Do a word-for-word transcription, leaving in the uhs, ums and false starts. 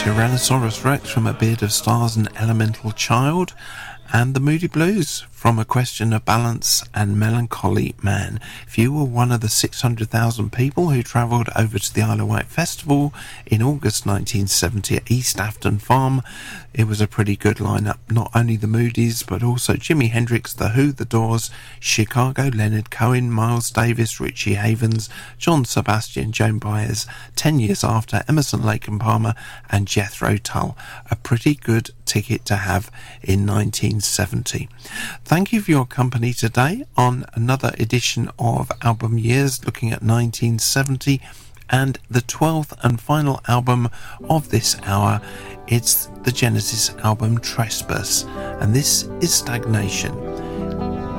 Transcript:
Tyrannosaurus Rex from A Beard of Stars and Elemental Child, and the Moody Blues from A Question of Balance and Melancholy Man. If you were one of the six hundred thousand people who travelled over to the Isle of Wight Festival in August nineteen seventy at East Afton Farm, it was a pretty good lineup. Not only the Moodies, but also Jimi Hendrix, The Who, The Doors, Chicago, Leonard Cohen, Miles Davis, Richie Havens, John Sebastian, Joan Baez, Ten Years After, Emerson, Lake and Palmer, and Jethro Tull. A pretty good ticket to have in nineteen seventy. Thank you for your company today on another edition of Album Years, looking at nineteen seventy and the twelfth and final album of this hour. It's the Genesis album Trespass, and this is Stagnation.